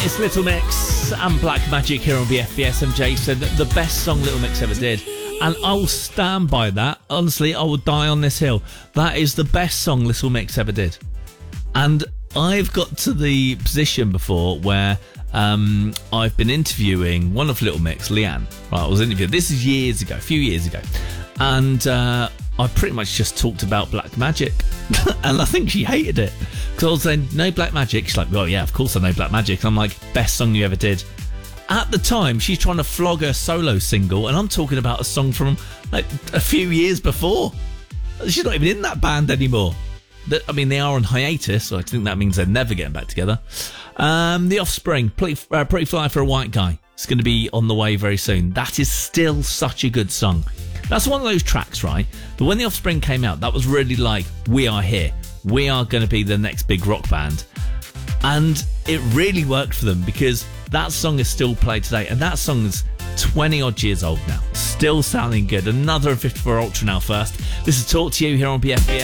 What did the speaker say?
It's Little Mix and Black Magic here on BFBS. And Jay said that the best song Little Mix ever did. And I will stand by that. Honestly, I will die on this hill. That is the best song Little Mix ever did. And I've got to the position before where I've been interviewing one of Little Mix, Leanne. Right, I was interviewed. This is years ago, a few years ago. And I pretty much just talked about Black Magic. And I think she hated it. Because I was saying, no Black Magic. She's like, well, yeah, of course I know Black Magic. And I'm like, best song you ever did. At the time, she's trying to flog her solo single. And I'm talking about a song from like a few years before. She's not even in that band anymore. I mean, they are on hiatus, so I think that means they're never getting back together. The Offspring, Pretty Fly for a White Guy. It's going to be on the way very soon. That is still such a good song. That's one of those tracks, right? But when The Offspring came out, that was really like, we are here. We are going to be the next big rock band. And it really worked for them because that song is still played today. And that song is 20 odd years old now. Still sounding good. Another 54 Ultra now first. This is Talk to You here on BFBS.